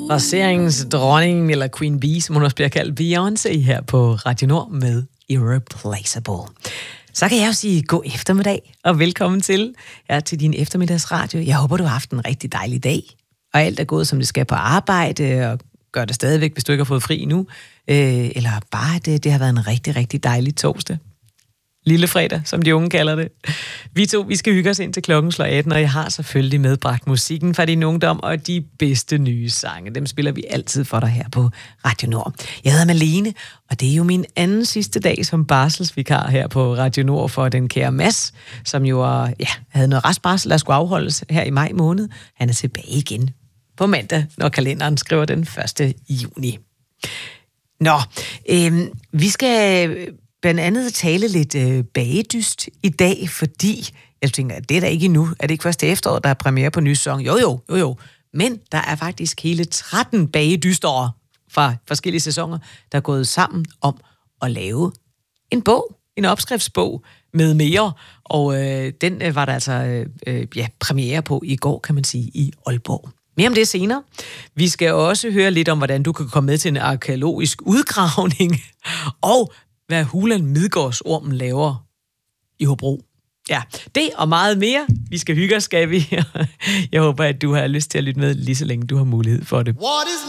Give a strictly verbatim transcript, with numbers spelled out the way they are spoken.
Raseringsdronningen, eller Queen Bee, som hun også bliver kaldt, Beyoncé her på Radio Nord med Irreplaceable. Så kan jeg jo sige god eftermiddag, og velkommen til her til din eftermiddagsradio. Jeg håber, du har haft en rigtig dejlig dag, og alt er gået, som det skal på arbejde, og gør det stadigvæk, hvis du ikke har fået fri nu. Øh, eller bare, det, det har været en rigtig, rigtig dejlig torsdag. Lille fredag, som de unge kalder det. Vi to, vi skal hygge os ind til klokken slår atten, og jeg har selvfølgelig medbragt musikken fra din ungdom og de bedste nye sange. Dem spiller vi altid for dig her på Radio Nord. Jeg hedder Malene, og det er jo min anden sidste dag som barselsvikar her på Radio Nord for den kære Mads, som jo ja, havde noget restbarsel, der skulle afholdes her i maj måned. Han er tilbage igen på mandag, når kalenderen skriver den første juni. Nå, øh, vi skal blandt andet tale lidt øh, bagedyst i dag, fordi jeg tænker, at det er der ikke endnu. Er det ikke først til efteråret, der er premiere på ny sæson? Jo, jo, jo, jo. Men der er faktisk hele tretten bagedystår fra forskellige sæsoner, der er gået sammen om at lave en bog, en opskriftsbog med mere. Og øh, den øh, var der altså øh, ja, premiere på i går, kan man sige, i Aalborg. Mere om det senere. Vi skal også høre lidt om, hvordan du kan komme med til en arkæologisk udgravning, og hvad Hulan Midgårdsormen laver i Hobro. Ja, det og meget mere. Vi skal hygge os, skal vi. Jeg håber, at du har lyst til at lytte med, lige så længe du har mulighed for det. What is